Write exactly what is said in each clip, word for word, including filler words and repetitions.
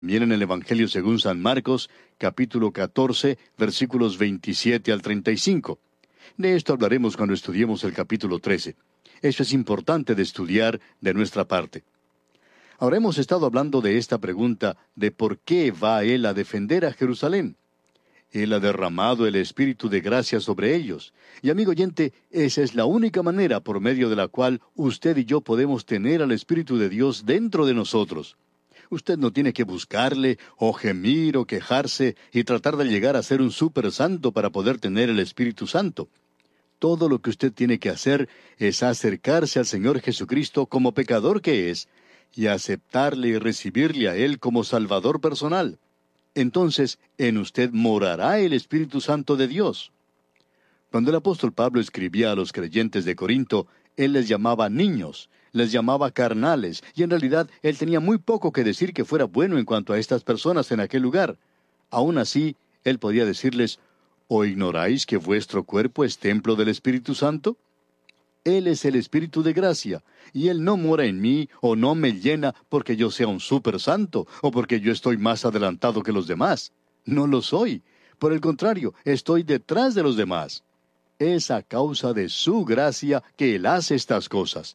También en el Evangelio según San Marcos, capítulo catorce, versículos veintisiete al treinta y cinco. De esto hablaremos cuando estudiemos el capítulo trece. Eso es importante de estudiar de nuestra parte. Ahora hemos estado hablando de esta pregunta de por qué va Él a defender a Jerusalén. Él ha derramado el Espíritu de gracia sobre ellos. Y amigo oyente, esa es la única manera por medio de la cual usted y yo podemos tener al Espíritu de Dios dentro de nosotros. Usted no tiene que buscarle, o gemir, o quejarse, y tratar de llegar a ser un super santo para poder tener el Espíritu Santo. Todo lo que usted tiene que hacer es acercarse al Señor Jesucristo como pecador que es, y aceptarle y recibirle a Él como Salvador personal. Entonces, en usted morará el Espíritu Santo de Dios. Cuando el apóstol Pablo escribía a los creyentes de Corinto, él les llamaba niños, les llamaba carnales, y en realidad él tenía muy poco que decir que fuera bueno en cuanto a estas personas en aquel lugar. Aún así, él podía decirles, ¿o ignoráis que vuestro cuerpo es templo del Espíritu Santo? Él es el Espíritu de gracia, y Él no mora en mí o no me llena porque yo sea un super santo o porque yo estoy más adelantado que los demás. No lo soy. Por el contrario, estoy detrás de los demás. Es a causa de su gracia que Él hace estas cosas.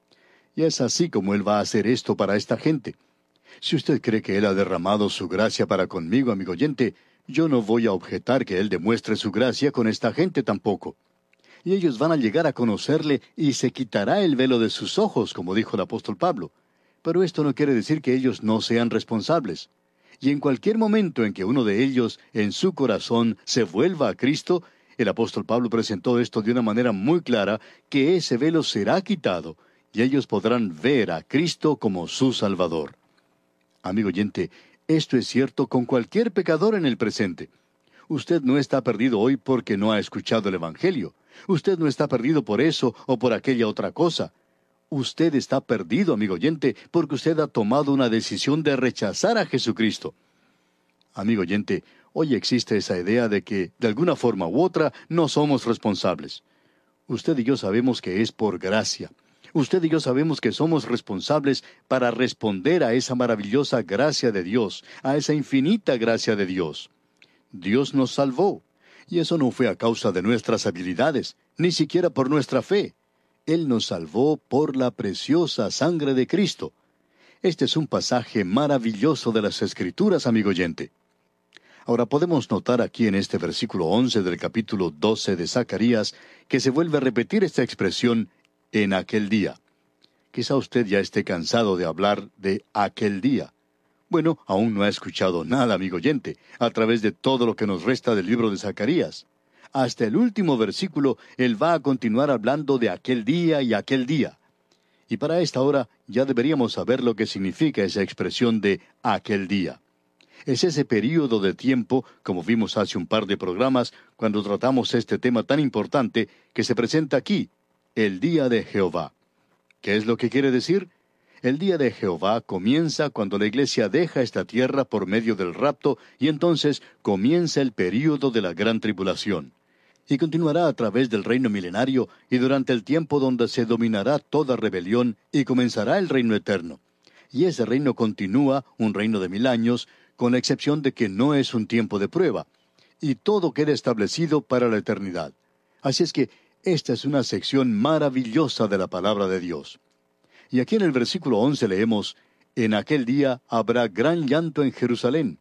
Y es así como Él va a hacer esto para esta gente. Si usted cree que Él ha derramado su gracia para conmigo, amigo oyente, yo no voy a objetar que Él demuestre su gracia con esta gente tampoco. Y ellos van a llegar a conocerle y se quitará el velo de sus ojos, como dijo el apóstol Pablo. Pero esto no quiere decir que ellos no sean responsables. Y en cualquier momento en que uno de ellos, en su corazón, se vuelva a Cristo, el apóstol Pablo presentó esto de una manera muy clara, que ese velo será quitado, y ellos podrán ver a Cristo como su Salvador. Amigo oyente, esto es cierto con cualquier pecador en el presente. Usted no está perdido hoy porque no ha escuchado el Evangelio. Usted no está perdido por eso o por aquella otra cosa. Usted está perdido, amigo oyente, porque usted ha tomado una decisión de rechazar a Jesucristo. Amigo oyente, hoy existe esa idea de que, de alguna forma u otra, no somos responsables. Usted y yo sabemos que es por gracia. Usted y yo sabemos que somos responsables para responder a esa maravillosa gracia de Dios, a esa infinita gracia de Dios. Dios nos salvó, y eso no fue a causa de nuestras habilidades, ni siquiera por nuestra fe. Él nos salvó por la preciosa sangre de Cristo. Este es un pasaje maravilloso de las Escrituras, amigo oyente. Ahora podemos notar aquí en este versículo once del capítulo doce de Zacarías que se vuelve a repetir esta expresión, en aquel día. Quizá usted ya esté cansado de hablar de aquel día. Bueno, aún no ha escuchado nada, amigo oyente, a través de todo lo que nos resta del libro de Zacarías. Hasta el último versículo, él va a continuar hablando de aquel día y aquel día. Y para esta hora ya deberíamos saber lo que significa esa expresión de aquel día. Es ese período de tiempo, como vimos hace un par de programas, cuando tratamos este tema tan importante, que se presenta aquí, el día de Jehová. ¿Qué es lo que quiere decir? El día de Jehová comienza cuando la iglesia deja esta tierra por medio del rapto y entonces comienza el período de la gran tribulación. Y continuará a través del reino milenario y durante el tiempo donde se dominará toda rebelión y comenzará el reino eterno. Y ese reino continúa, un reino de mil años, con la excepción de que no es un tiempo de prueba. Y todo queda establecido para la eternidad. Así es que esta es una sección maravillosa de la palabra de Dios. Y aquí en el versículo once leemos, en aquel día habrá gran llanto en Jerusalén.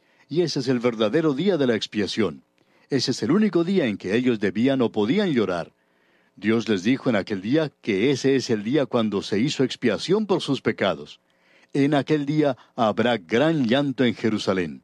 Y ese es el verdadero día de la expiación. Ese es el único día en que ellos debían o podían llorar. Dios les dijo en aquel día que ese es el día cuando se hizo expiación por sus pecados. En aquel día habrá gran llanto en Jerusalén.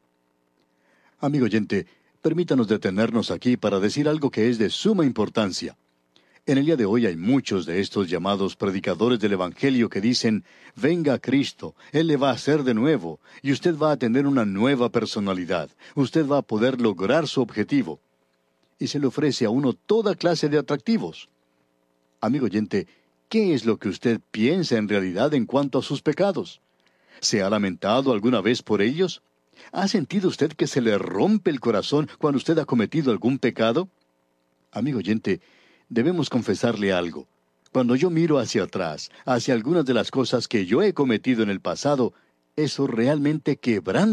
Amigo oyente, permítanos detenernos aquí para decir algo que es de suma importancia. En el día de hoy hay muchos de estos llamados predicadores del Evangelio que dicen, venga Cristo, Él le va a hacer de nuevo, y usted va a tener una nueva personalidad, usted va a poder lograr su objetivo. Y se le ofrece a uno toda clase de atractivos. Amigo oyente, ¿qué es lo que usted piensa en realidad en cuanto a sus pecados? ¿Se ha lamentado alguna vez por ellos? ¿Ha sentido usted que se le rompe el corazón cuando usted ha cometido algún pecado? Amigo oyente, debemos confesarle algo. Cuando yo miro hacia atrás, hacia algunas de las cosas que yo he cometido en el pasado, Eso realmente quebranta